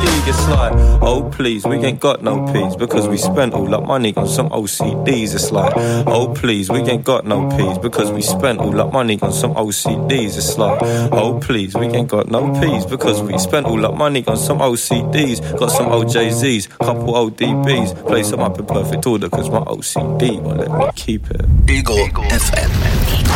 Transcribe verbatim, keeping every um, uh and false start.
league. It's like, oh please, we ain't got no peas because we spent all that money on some O C Ds. It's like, oh please, we ain't got no peas because we spent all that money on some O C Ds. It's like, oh please, we ain't got no peas because we spent all that money on some O C Ds. Got some O J Zs, couple O D Bs, play some up in perfect order cause my O C D won't let me keep it. Eagle F M.